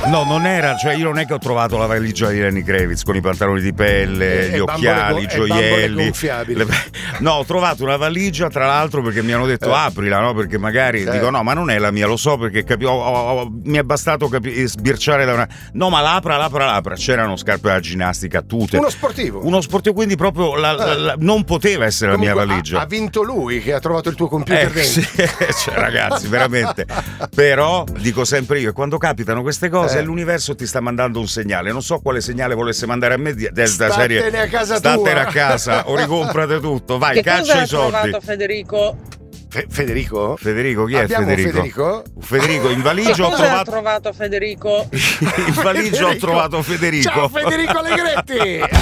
No, non era, cioè io non è che ho trovato la valigia di Lenny Kravitz con i pantaloni di pelle, gli occhiali, i gioielli. No, ho trovato una valigia, tra l'altro, perché mi hanno detto aprila, no? Perché magari dico no, ma non è la mia, lo so perché mi è bastato sbirciare da una. No, ma l'apra. C'erano scarpe da ginnastica, tutte. Uno sportivo, quindi proprio non poteva essere comunque la mia valigia. Ha vinto lui che ha trovato il tuo computer dentro. Sì, cioè, ragazzi, veramente. Però dico sempre io, quando capitano queste cose l'universo ti sta mandando un segnale. Non so quale segnale volesse mandare a me della serie. Statene a casa o ricomprate tutto. Vai, caccia i soldi. Che cosa ha trovato Federico? Federico? Federico, chi Abbiamo è Federico? Federico, in valigia ho trovato Federico. In valigia ho trovato Federico. Ciao Federico Allegretti.